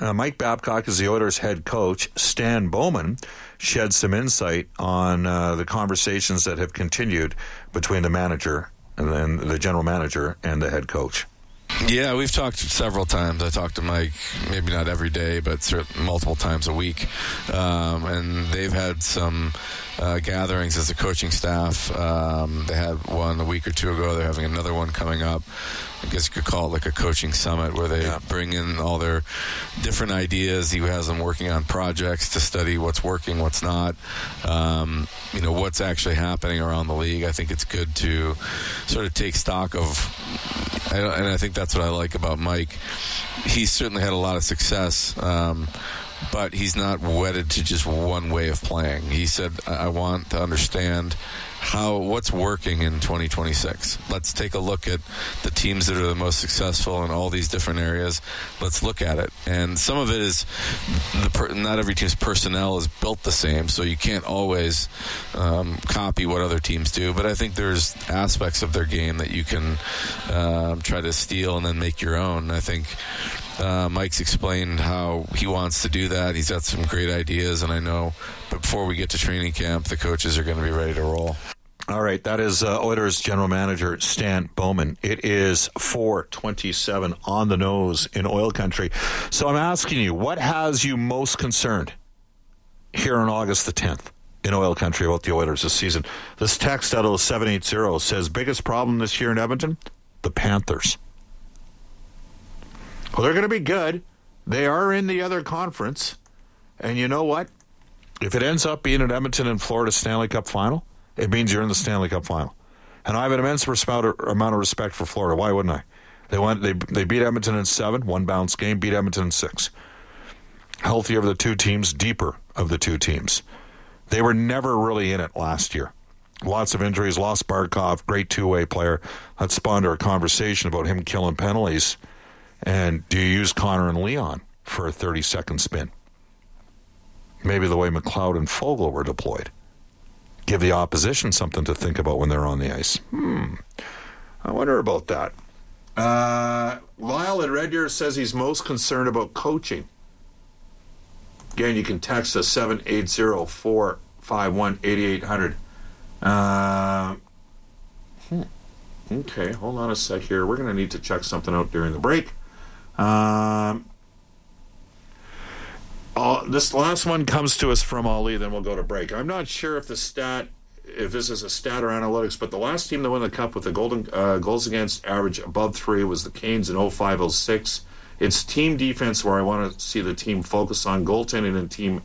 Mike Babcock is the Oilers head coach. Stan Bowman shed some insight on the conversations that have continued between the manager and then the general manager and the head coach. Yeah, we've talked several times. I talk to Mike, maybe not every day, but multiple times a week. And they've had some gatherings as a coaching staff. They had one a week or two ago. They're having another one coming up. I guess you could call it like a coaching summit where they bring in all their different ideas. He has them working on projects to study what's working, what's not, what's actually happening around the league. I think it's good to sort of take stock of, and I think that's what I like about Mike. He's certainly had a lot of success, but he's not wedded to just one way of playing. He said, I want to understand what's working in 2026. Let's take a look at the teams that are the most successful in all these different areas. Let's look at it. And some of it is not every team's personnel is built the same, so you can't always copy what other teams do. But I think there's aspects of their game that you can try to steal and then make your own. I think Mike's explained how he wants to do that. He's got some great ideas, and I know before we get to training camp, the coaches are going to be ready to roll. All right, that is Oilers general manager Stan Bowman. It is 4:27 on the nose in oil country. So I'm asking you, what has you most concerned here on August the 10th in oil country about the Oilers this season? This text out of 780 says, biggest problem this year in Edmonton? The Panthers. Well, they're going to be good. They are in the other conference. And you know what? If it ends up being an Edmonton and Florida Stanley Cup final, it means you're in the Stanley Cup final. And I have an immense amount of respect for Florida. Why wouldn't I? They beat Edmonton in 7, one bounce game, beat Edmonton in 6. Healthier of the two teams, deeper of the two teams. They were never really in it last year. Lots of injuries, lost Barkov, great two-way player. That spawned our conversation about him killing penalties. And do you use Connor and Leon for a 30-second spin? Maybe the way McLeod and Fogle were deployed. Give the opposition something to think about when they're on the ice. I wonder about that. Lyle at Red Deer says he's most concerned about coaching. Again, you can text us 780-451-8800. Okay, hold on a sec here. We're going to need to check something out during the break. This last one comes to us from Ali, then we'll go to break. I'm not sure if this is a stat or analytics, but the last team that won the Cup with the golden goals against average above 3 was the Canes in 05-06. It's team defense where I want to see the team focus on goaltending and team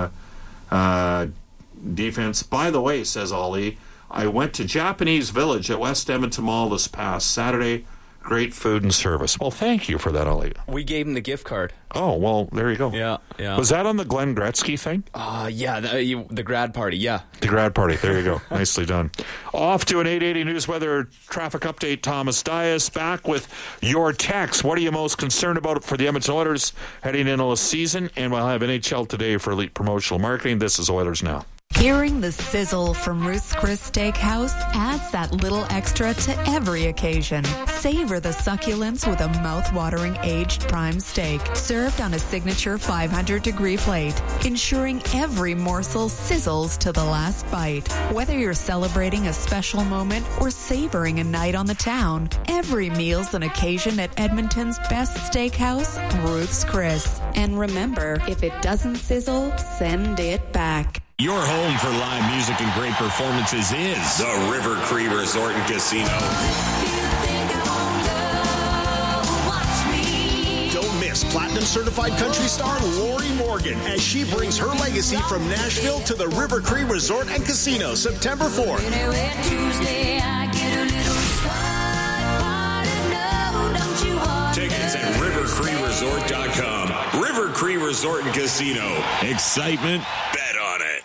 defense. By the way, says Ali, I went to Japanese Village at West Edmonton Mall this past Saturday. Great food and service. Well, thank you for that, Ali. We gave him the gift card. Oh, well, there you go. Yeah. Was that on the Glenn Gretzky thing? Yeah, the grad party, yeah. The grad party. There you go. Nicely done. Off to an 880 News Weather traffic update. Thomas Dias back with your text. What are you most concerned about for the Edmonton Oilers heading into the season? And we'll have NHL Today for elite promotional marketing. This is Oilers Now. Hearing the sizzle from Ruth's Chris Steakhouse adds that little extra to every occasion. Savor the succulence with a mouth-watering aged prime steak served on a signature 500-degree plate, ensuring every morsel sizzles to the last bite. Whether you're celebrating a special moment or savoring a night on the town, every meal's an occasion at Edmonton's best steakhouse, Ruth's Chris. And remember, if it doesn't sizzle, send it back. Your home for live music and great performances is the River Cree Resort and Casino. Don't miss Platinum Certified country star Lori Morgan as she brings her legacy from Nashville to the River Cree Resort and Casino September 4th. Tickets at rivercreeresort.com. River Cree Resort and Casino. Excitement, bet on it.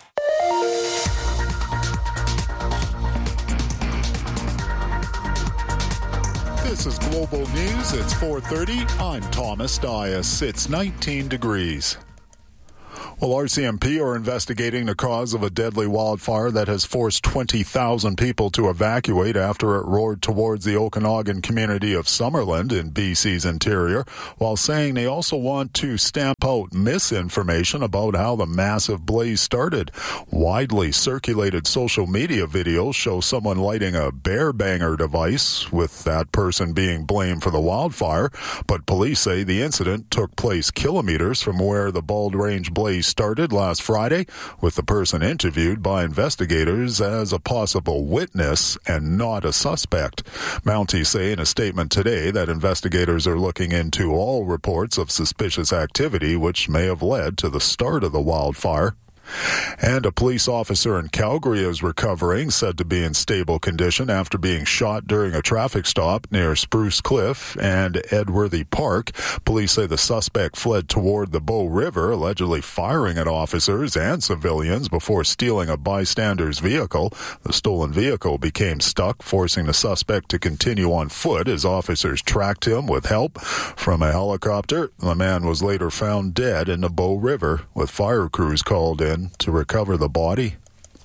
This is Global News. It's 4:30. I'm Thomas Dias. It's 19 degrees. Well, RCMP are investigating the cause of a deadly wildfire that has forced 20,000 people to evacuate after it roared towards the Okanagan community of Summerland in BC's interior, while saying they also want to stamp out misinformation about how the massive blaze started. Widely circulated social media videos show someone lighting a bear banger device, with that person being blamed for the wildfire, but police say the incident took place kilometers from where the Bald Range blaze started last Friday, with the person interviewed by investigators as a possible witness and not a suspect. Mounties say in a statement today that investigators are looking into all reports of suspicious activity which may have led to the start of the wildfire. And a police officer in Calgary is recovering, said to be in stable condition after being shot during a traffic stop near Spruce Cliff and Edworthy Park. Police say the suspect fled toward the Bow River, allegedly firing at officers and civilians before stealing a bystander's vehicle. The stolen vehicle became stuck, forcing the suspect to continue on foot as officers tracked him with help from a helicopter. The man was later found dead in the Bow River, with fire crews called in to recover the body.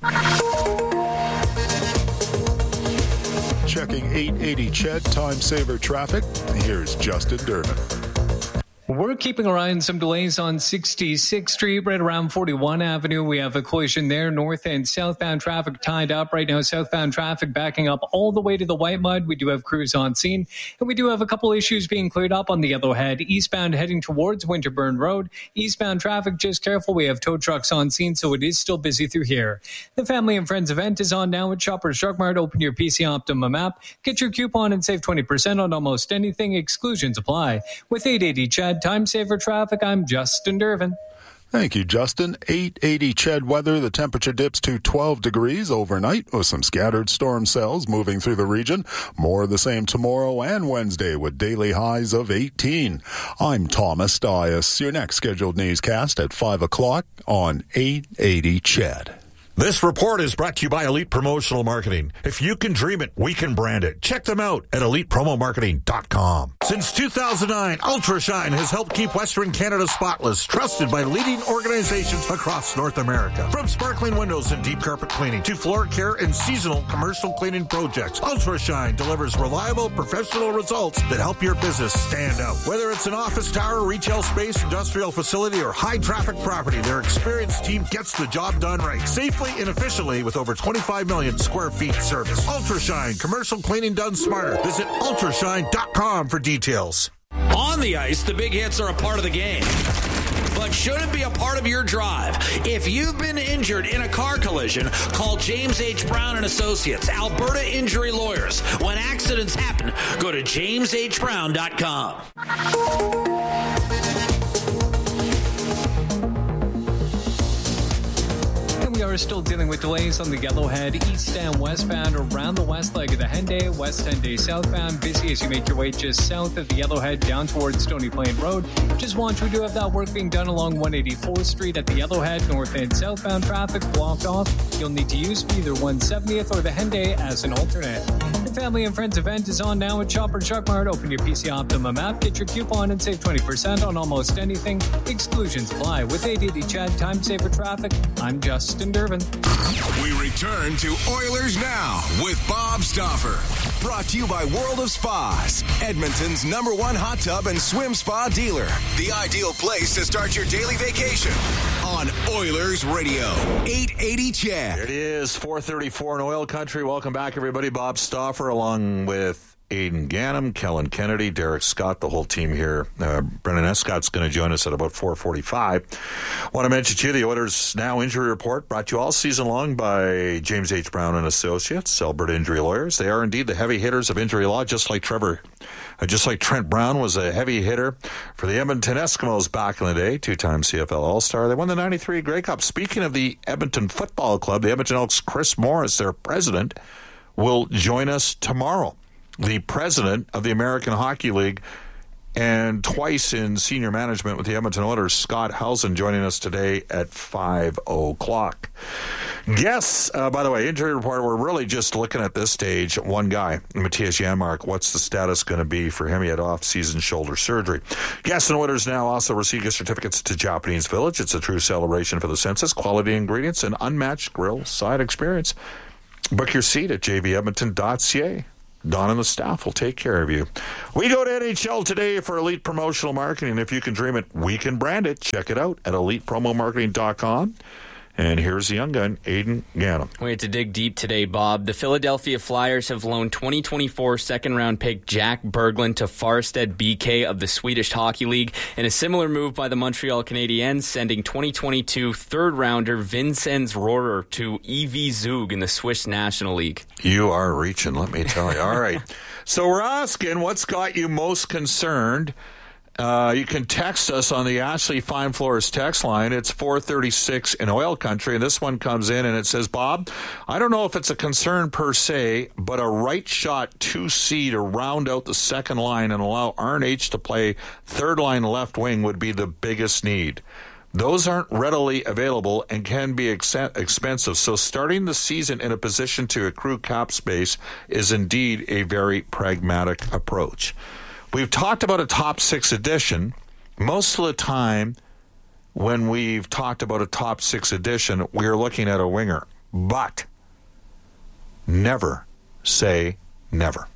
Checking 880 Ched time saver traffic. Here's Justin Durbin. We're keeping our eye on some delays on 66th Street, right around 41 Avenue. We have a collision there. North and southbound traffic tied up right now. Southbound traffic backing up all the way to the White Mud. We do have crews on scene. And we do have a couple issues being cleared up on the Yellowhead. Eastbound heading towards Winterburn Road. Eastbound traffic, just careful. We have tow trucks on scene, so it is still busy through here. The Family and Friends event is on now at Shoppers Drug Mart. Open your PC Optimum app. Get your coupon and save 20% on almost anything. Exclusions apply. With 880 Chad Time Saver Traffic, I'm Justin Durbin. Thank you, Justin. 880 Ched weather. The temperature dips to 12 degrees overnight with some scattered storm cells moving through the region. More of the same tomorrow and Wednesday with daily highs of 18. I'm Thomas Dias. Your next scheduled newscast at 5 o'clock on 880 Ched. This report is brought to you by Elite Promotional Marketing. If you can dream it, we can brand it. Check them out at ElitePromoMarketing.com. Since 2009, UltraShine has helped keep Western Canada spotless, trusted by leading organizations across North America. From sparkling windows and deep carpet cleaning to floor care and seasonal commercial cleaning projects, UltraShine delivers reliable, professional results that help your business stand out. Whether it's an office tower, retail space, industrial facility, or high-traffic property, their experienced team gets the job done right. Safely and efficiently with over 25 million square feet service. UltraShine, commercial cleaning done smarter. Visit ultrashine.com for details. On the ice, the big hits are a part of the game, but shouldn't be a part of your drive. If you've been injured in a car collision, call James H. Brown and Associates, Alberta Injury Lawyers. When accidents happen, go to jameshbrown.com. We are still dealing with delays on the Yellowhead east and westbound around the west leg of the Henday, west Henday southbound. Busy as you make your way just south of the Yellowhead down towards Stony Plain Road. Just watch, we do have that work being done along 184th Street at the Yellowhead. North and southbound traffic blocked off. You'll need to use either 170th or the Henday as an alternate. The Family and Friends event is on now at Shoppers Drug Mart. Open your PC Optimum app, get your coupon, and save 20% on almost anything. Exclusions apply. With 880 Chad Time Saver Traffic, I'm Justin Durbin. We return to Oilers Now with Bob Stauffer. Brought to you by World of Spas, Edmonton's #1 hot tub and swim spa dealer. The ideal place to start your daily vacation on Oilers Radio, 880 Chad. It is 4:34 in oil country. Welcome back, everybody. Bob Stauffer along with Aidan Gannam, Kellen Kennedy, Derek Scott, the whole team here. Brennan Escott's going to join us at about 4:45. Want to mention to you the Oilers Now Injury Report, brought to you all season long by James H. Brown and Associates, Alberta Injury Lawyers. They are indeed the heavy hitters of injury law, just like Trent Brown was a heavy hitter for the Edmonton Eskimos back in the day, two-time CFL All-Star. They won the 93 Grey Cup. Speaking of the Edmonton Football Club, the Edmonton Elks' Chris Morris, their president, will join us tomorrow. The president of the American Hockey League and twice in senior management with the Edmonton Oilers, Scott Howson, joining us today at 5 o'clock. Guests, by the way, injury report, we're really just looking at this stage, one guy, Matthias Janmark. What's the status going to be for him? He had off-season shoulder surgery. Guests and Oilers now also receive gift certificates to Japanese Village. It's a true celebration for the senses, quality ingredients, and unmatched grill side experience. Book your seat at jvedmonton.ca. Don and the staff will take care of you. We go to NHL today for Elite Promotional Marketing. If you can dream it, we can brand it. Check it out at elitepromomarketing.com. And here's the young gun, Aidan Gannon. We had to dig deep today, Bob. The Philadelphia Flyers have loaned 2024 second-round pick Jack Berglund to Farsted BK of the Swedish Hockey League, and a similar move by the Montreal Canadiens, sending 2022 third-rounder Vincenz Rohrer to EV Zug in the Swiss National League. You are reaching, let me tell you. All right. So we're asking, what's got you most concerned? You can text us on the Ashley Fine Floors text line. It's 436 in oil country, and this one comes in and it says, Bob, I don't know if it's a concern per se, but a right shot 2C to round out the second line and allow RNH to play third line left wing would be the biggest need. Those aren't readily available and can be expensive, so starting the season in a position to accrue cap space is indeed a very pragmatic approach. We've talked about a top six edition. Most of the time when we've talked about a top six edition, we're looking at a winger. But never say never.